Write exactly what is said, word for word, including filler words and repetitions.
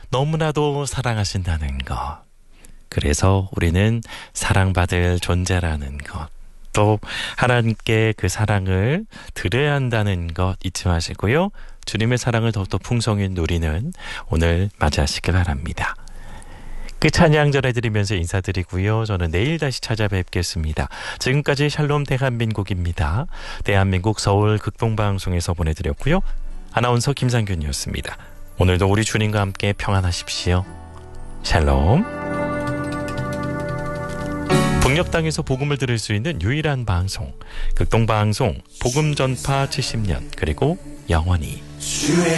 너무나도 사랑하신다는 것. 그래서 우리는 사랑받을 존재라는 것. 또 하나님께 그 사랑을 드려야 한다는 것 잊지 마시고요. 주님의 사랑을 더욱더 풍성히 누리는 오늘 맞이하시기 바랍니다. 그 찬양 전해드리면서 인사드리고요. 저는 내일 다시 찾아뵙겠습니다. 지금까지 샬롬 대한민국입니다. 대한민국 서울 극동방송에서 보내드렸고요. 아나운서 김상균이었습니다. 오늘도 우리 주님과 함께 평안하십시오. 샬롬. 북녘 땅에서 복음을 들을 수 있는 유일한 방송 극동방송 복음 전파 칠십 년 그리고 영원히